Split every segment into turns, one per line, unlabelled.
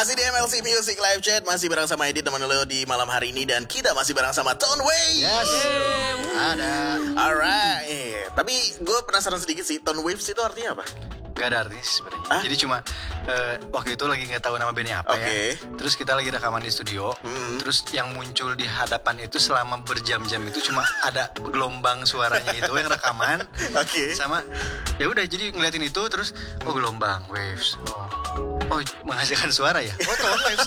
Masih di MLC Music Live Chat, masih bareng sama Edi teman lo di malam hari ini, dan kita masih bareng sama Tone Wave.
Yes. Ada.
Alright. Tapi gue penasaran sedikit sih, Tone Waves itu artinya apa?
Gak ada artis sebenarnya. Jadi cuma waktu itu lagi nggak tahu nama bandnya apa ya. Terus kita lagi rekaman di studio. Terus yang muncul di hadapan itu selama berjam-jam itu cuma ada gelombang suaranya itu yang rekaman. Sama ya udah jadi ngeliatin itu terus gelombang waves. Oh menghasilkan suara ya. Tone waves.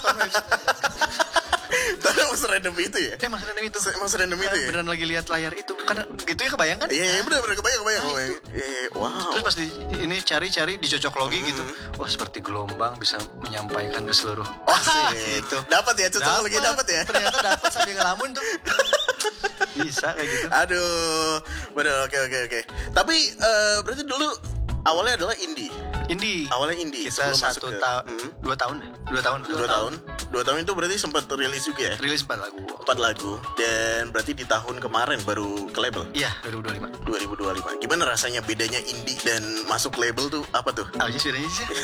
Tapi emang serandom itu ya?
Emang serandom itu.
Beneran
lagi lihat layar itu. Karena gitu ya kebayang kan?
Iya bener kebayang. Wow.
Terus pas ini cari dicocok logi gitu. Wah seperti gelombang bisa menyampaikan ke seluruh.
Itu. Dapat ya cocok logi dapat ya?
Ternyata dapat sambil ngelamun tuh. Bisa kayak gitu.
Aduh. Bener oke. Tapi berarti dulu awalnya adalah indie. Awalnya indie.
Kita 2 tahun.
2 tahun itu berarti sempat rilis juga ya?
Rilis 4 lagu.
4 lagu. Dan berarti di tahun kemarin baru ke label?
Iya, 2025.
Gimana rasanya bedanya indie dan masuk label tuh apa tuh?
Apa sih bedanya sih?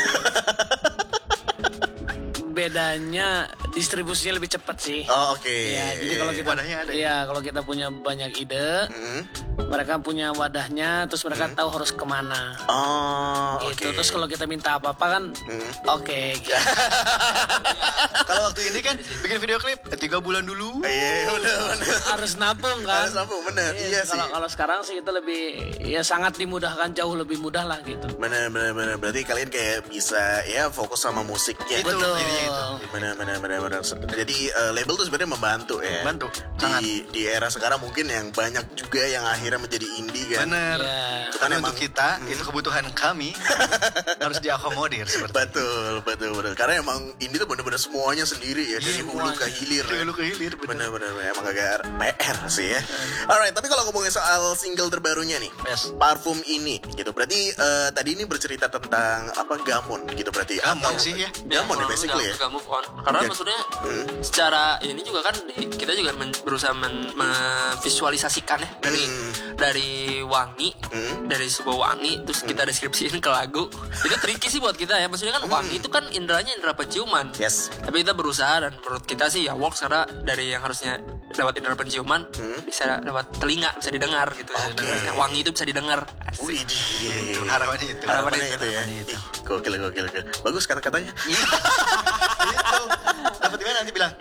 Bedanya distribusinya lebih cepat sih.
Oh, oke.
Ya, jadi kalau kita
wadahnya ada.
Iya, kalau kita punya banyak ide, mereka punya wadahnya, terus mereka tahu harus kemana.
Oh,
gitu.
oke.
Terus kalau kita minta apa-apa kan, oke. Gitu.
Kalau waktu ini kan bikin video klip 3 bulan dulu.
Iya, bener.
Harus nabung kan.
Harus nabung, bener. Iya sih.
Kalau sekarang sih kita lebih, ya sangat dimudahkan, jauh lebih mudah lah gitu.
Bener. Berarti kalian kayak bisa ya fokus sama musiknya.
Betul.
Bener. Jadi label tuh sebenarnya membantu ya.
Bantu. Sangat.
Di era sekarang mungkin yang banyak juga yang akhirnya menjadi indie kan.
Bener.
Ya.
Karena untuk kita itu kebutuhan kami harus diakomodir seperti.
Betul. Karena emang indie tuh bener-bener semuanya sendiri ya, dari hulu ke hilir. Bener. Emang agak PR sih ya. Alright, tapi kalau ngomongin soal single terbarunya nih,
Yes.
Parfum ini gitu. Berarti tadi ini bercerita tentang apa, gamon gitu berarti.
Gamon sih ya.
Gamon ya basically ya.
Gak move on. Karena maksudnya secara ini juga kan kita juga berusaha memvisualisasikan ya dari wangi, dari sebuah wangi terus kita deskripsiin ke lagu. Itu tricky sih buat kita ya. Maksudnya kan wangi itu kan inderanya indera penciuman.
Yes.
Tapi kita berusaha, dan menurut kita sih ya works, karena dari yang harusnya lewat indera penciuman bisa lewat telinga, bisa didengar gitu. Wangi itu bisa didengar.
Wih,
Harapannya itu.
ya. Ih, gokil. Bagus kata-katanya.
Itu. Dapat di mana nanti bilang?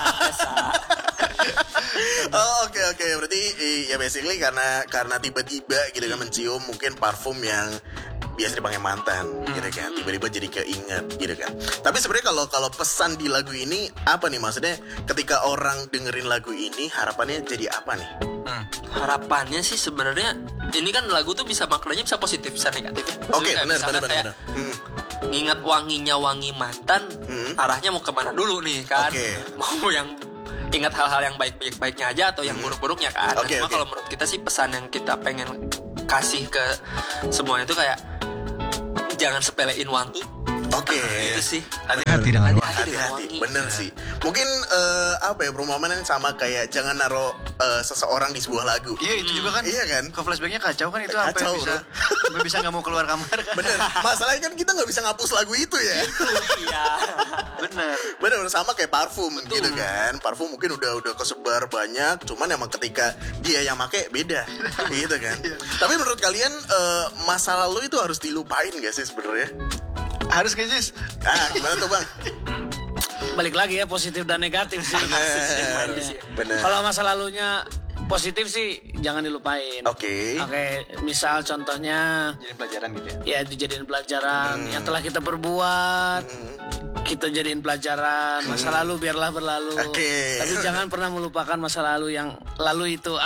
Oh, oke. Berarti ya basically karena tiba-tiba gitu kan mencium mungkin parfum yang biasa dipakai mantan gitu kan, tiba-tiba jadi keinget gitu kan. Tapi sebenarnya kalau pesan di lagu ini apa nih, maksudnya ketika orang dengerin lagu ini harapannya jadi apa nih?
Harapannya sih sebenarnya ini kan lagu tuh bisa maknanya bisa positif bisa negatif.
Oke, benar.
Ngingat wanginya wangi mantan, arahnya mau kemana dulu nih kan?
Oke.
Mau yang ingat hal-hal yang baik-baiknya aja atau yang buruk-buruknya kan?
Oke.
Kalau menurut kita sih pesan yang kita pengen kasih ke semuanya itu kayak jangan sepelein wangi.
Oke.
Itu sih.
Hati-hati dengan wangi.
Hati-hati, bener sih. Mungkin apa ya, perumpamaan sama kayak jangan naruh seseorang di sebuah lagu.
Iya itu juga kan.
Iya kan?
Ke flashbacknya kacau kan itu
Kacau,
sampai bisa nggak mau keluar kamar kan.
Bener. Masalahnya kan kita nggak bisa ngapus lagu itu ya.
Iya.
Bener.
Sama kayak parfum gitu kan. Parfum mungkin udah kesebar banyak, cuman emang ketika dia yang make beda gitu kan. Tapi menurut kalian masa lalu itu harus dilupain gak sih sebenarnya?
Harus guys.
Gimana tuh bang?
Balik lagi ya, positif dan negatif sih.
Bener.
Kalau masa lalunya positif sih jangan dilupain.
Oke.
Misal contohnya
Jadi pelajaran gitu ya.
ya dijadiin pelajaran yang telah kita perbuat. Kita jadiin pelajaran, masa lalu biarlah berlalu.
Oke.
Tapi jangan pernah melupakan masa lalu yang lalu itu.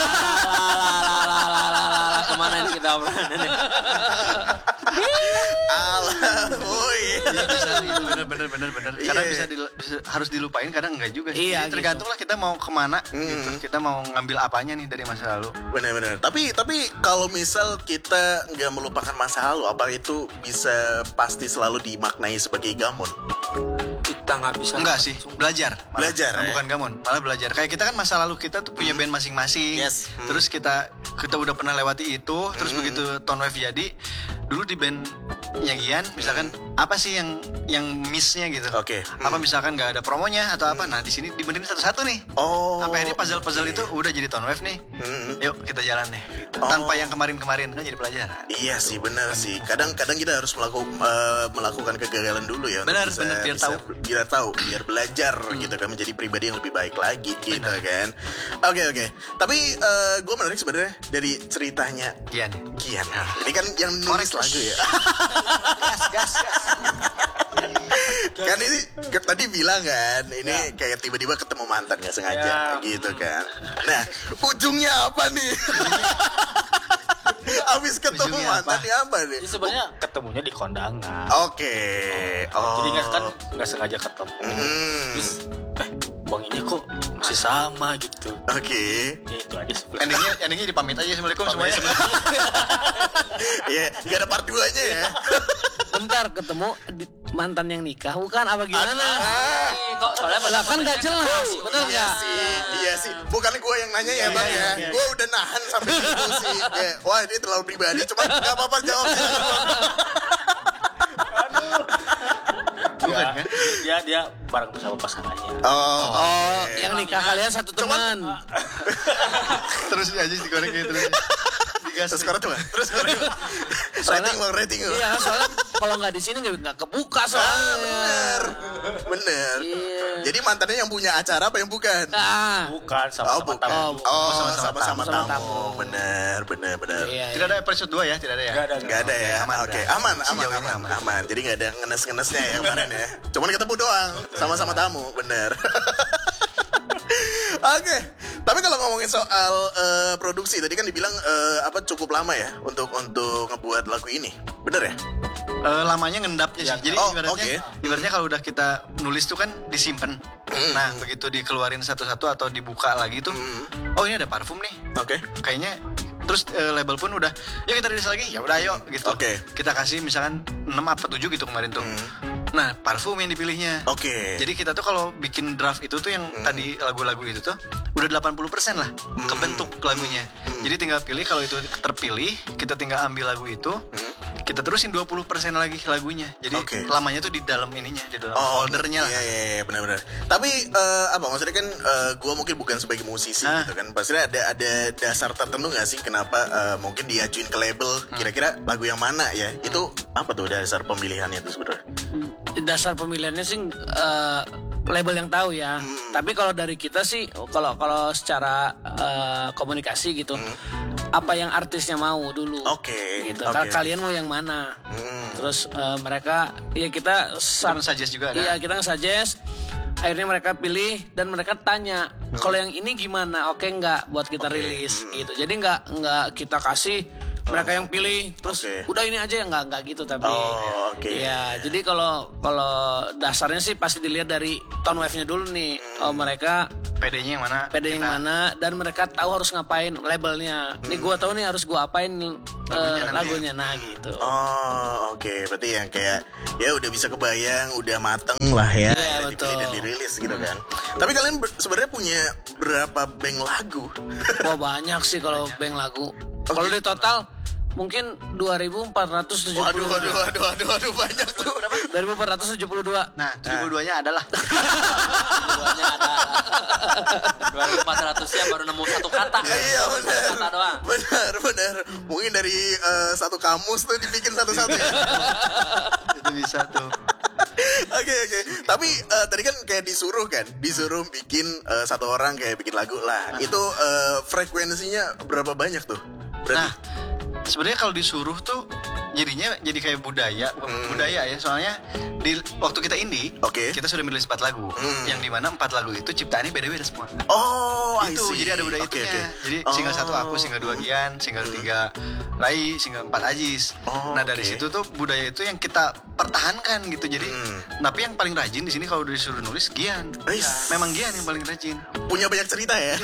Kemana ini kita obrolan ini?
Bener. Karena bisa harus dilupain, kadang enggak juga sih.
Iya,
Jadi tergantung lah kita mau kemana gitu. Kita mau ngambil apanya nih dari masa lalu.
Bener. Tapi kalau misal kita nggak melupakan masa lalu, apa itu bisa pasti selalu dimaknai sebagai gamon?
Kita nggak bisa.
Enggak sih, belajar.
Belajar, ya?
Bukan gamon, malah belajar. Kayak kita kan masa lalu kita tuh punya band masing-masing.
Yes.
Terus kita udah pernah lewati itu. Terus begitu Tone Wave jadi, dulu di band Gian, misalkan apa sih yang missnya gitu?
Oke.
Apa misalkan nggak ada promonya atau apa? Nah di sini dibenerin satu-satu nih. Sampai akhirnya puzzle itu udah jadi Tone Wave nih. Yuk kita jalan deh. Tanpa yang kemarin-kemarin kan jadi pelajaran.
Iya sih, benar sih. Kadang kita harus melakukan kegagalan dulu ya.
Benar, biar tahu.
Biar belajar gitu kan, menjadi pribadi yang lebih baik lagi gitu kan. Oke. Tapi gue menarik sebenarnya dari ceritanya Gian. Ini kan yang nulis lagu ya.
Gas.
Kan ini tadi bilang kan, ini kayak tiba-tiba ketemu mantan nggak sengaja gitu kan. Nah, ujungnya apa nih? Abis ketemu mantannya apa nih?
Jadi sebenarnya ketemunya di kondangan.
Oke.
Jadi nggak sengaja ketemu. Terus bang ini kok masih sama gitu.
Oke.
Ya, itu aja sebenarnya.
Endingnya dipamit aja, assalamualaikum semuanya.
Iya, nggak ada part 2-nya ya.
Bentar, ketemu mantan yang nikah bukan apa gimana?
Kok soalnya
Kan nggak jelas, bener nggak?
Iya sih. Bukan gue yang nanya ya bang ya. Gue udah nahan sampai situ sih. Wah ini terlalu pribadi. Cuma nggak apa-apa jawabnya.
Bukan kan? Dia bareng bersama pasangannya.
Yang nikah kalian satu teman.
Terus aja digoreng gitu terus.
Terus coba. Rating.
Iya, soalnya kalau nggak di sini nggak kebuka soalnya.
Bener.
Iya.
Jadi mantannya yang punya acara apa yang bukan?
Bukan sama-sama tamu.
Sama-sama tamu. Bener.
Iya.
Tidak ada episode 2 ya, tidak ada ya.
Nggak ada ya. Oke, aman. Jadi nggak ada ngenes-ngenesnya ya kemarin ya. Cuman ketemu doang, sama-sama tamu, bener. Oke, tapi kalau ngomongin soal produksi tadi kan dibilang cukup lama ya untuk ngebuat lagu ini, bener ya?
Lamanya ngendapnya sih. Jadi ibaratnya kalau udah kita nulis tuh kan disimpan. Nah begitu dikeluarin satu-satu atau dibuka lagi tuh, oh ini ada parfum nih.
Oke.
Kayaknya terus label pun udah, ya kita rilis lagi, ya udah ayo gitu.
Oke.
Kita kasih misalkan 6 apa 7 gitu kemarin tuh. Nah parfum yang dipilihnya.
Oke.
Jadi kita tuh kalau bikin draft itu tuh yang tadi lagu-lagu itu tuh udah 80% lah kebentuk lagunya. Jadi tinggal pilih, kalau itu terpilih kita tinggal ambil lagu itu, kita terusin 20% lagi lagunya. Jadi lamanya tuh di dalam ininya, di dalam foldernya lah.
Iya, benar-benar. Tapi maksudnya kan gue mungkin bukan sebagai musisi gitu kan. Pasti ada dasar tertentu nggak sih kenapa mungkin diajuin ke label, kira-kira lagu yang mana ya? Itu apa tuh dasar pemilihannya itu sebenarnya?
Dasar pemilihannya sih label yang tahu ya. Tapi kalau dari kita sih, kalau secara komunikasi gitu, apa yang artisnya mau dulu. Gitu. Kalian mau yang mana? Terus mereka, ya kita
suggest juga ada.
Iya, kita nge-suggest. Akhirnya mereka pilih dan mereka tanya, kalau yang ini gimana? Oke nggak buat kita rilis gitu. Jadi nggak kita kasih, mereka yang pilih terus udah ini aja ya, nggak gitu. Tapi ya jadi kalau dasarnya sih pasti dilihat dari tone wave-nya dulu nih. Mereka
PD-nya yang
mana dan mereka tahu harus ngapain labelnya. Nih gua tahu nih harus gua apain lagunya nah gitu.
Berarti yang kayak ya udah bisa kebayang, udah mateng lah ya.
Iya,
dipilih dan dirilis gitu kan. Tapi kalian sebenarnya punya berapa bank lagu?
Wah banyak sih kalau bank lagu. Kalau di total mungkin 2.472.
Waduh banyak tuh.
2.472.
Nah 72-nya adalah
2-nya ada 2.400-nya baru nemu satu kata.
Iya benar.
Kata doang.
Benar. Mungkin dari satu kamus tuh dibikin satu-satu ya.
Itu bisa tuh.
Oke. Tapi tadi kan kayak disuruh bikin satu orang kayak bikin lagu lah. Itu frekuensinya berapa banyak tuh? Berarti?
Nah, sebenarnya kalau disuruh tuh jadinya jadi kayak budaya ya. Soalnya di waktu kita indie, kita sudah menulis 4 lagu, yang dimana 4 lagu itu ciptaannya beda-beda semua. Itu jadi ada budaya itunya. Jadi single 1 aku, single 2 Gian, single 3 Rai, single 4 Ajis. Nah dari situ tuh budaya itu yang kita pertahankan gitu. Jadi tapi yang paling rajin di sini kalau disuruh nulis Gian. Memang Gian yang paling rajin.
Punya banyak cerita ya.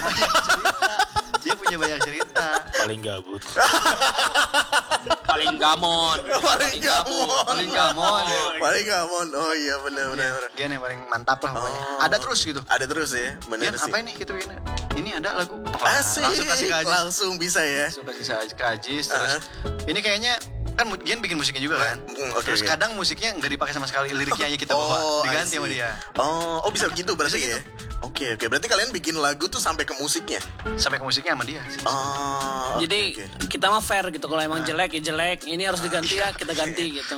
Dia punya banyak cerita.
Paling gabut.
Paling gamon.
Oh iya benar.
Dia yang paling mantap lah pokoknya. Ada terus gitu.
Ada terus ya. Benar sih.
Apa ini gitu ini ada lagu.
Asik.
Langsung kasih ke Ajis.
Langsung bisa ya.
Langsung kasih ke Ajis. Terus ini kayaknya kan Gian bikin musiknya juga kan. Terus kadang musiknya nggak dipakai sama sekali, liriknya aja kita bawa, diganti sama dia.
Oh bisa begitu berarti ya. Oke, berarti kalian bikin lagu tuh sampai ke musiknya.
Sampai ke musiknya sama dia.
Jadi kita mah fair gitu, kalau emang jelek ya jelek, ini harus diganti ya kita ganti gitu.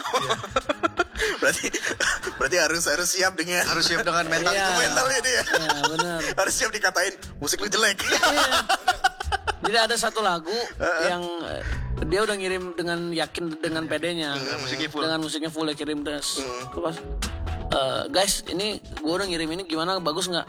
berarti harus siap dengan mental itu mentalnya dia.
Iya, benar.
Harus siap dikatain musik lu jelek.
Jadi ada satu lagu yang dia udah ngirim dengan yakin dengan PD-nya, dengan musiknya full ya kirim terus. Terus guys, ini gue udah ngirim ini gimana, bagus nggak?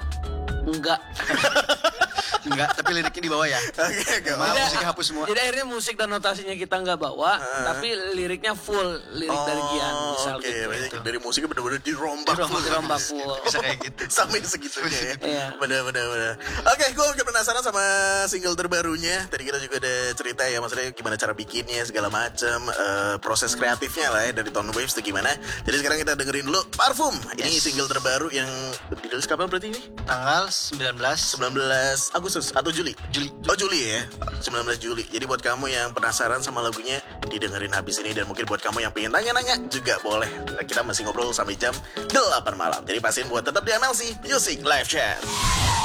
Enggak, tapi liriknya dibawa ya.
Oke.
Musiknya hapus semua.
Jadi akhirnya musik dan notasinya kita nggak bawa, tapi liriknya full, lirik dari Gian misal gitu.
Dari musiknya benar-benar dirombak
full.
Bisa kayak gitu.
Sampai segitunya ya.
Iya.
Benar. Oke, gue penasaran sama single terbarunya. Tadi kita juga ada cerita ya, maksudnya gimana cara bikinnya segala macam, proses kreatifnya lah ya dari Tone Waves itu gimana. Jadi sekarang kita dengerin dulu Parfum. Ini single terbaru yang dirilis kapan berarti ini?
Tanggal 19
Agustus atau Juli? Oh Juli ya, 19 Juli. Jadi buat kamu yang penasaran sama lagunya, didengerin habis ini. Dan mungkin buat kamu yang pengen nanya-nanya juga boleh. Kita masih ngobrol sampai jam 8 malam. Jadi pastiin buat tetap di MLC Music Live Chat.